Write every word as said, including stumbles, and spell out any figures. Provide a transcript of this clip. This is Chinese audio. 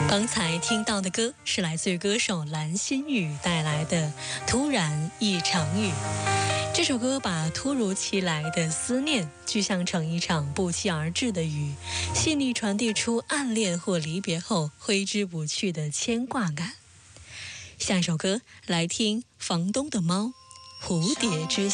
刚才听到的歌是来自于歌手蓝心宇带来的《突然一场雨》。这首歌把突如其来的思念具象成一场不期而至的雨，细腻传递出暗恋或离别后挥之不去的牵挂感。下一首歌来听房东的猫，蝴蝶之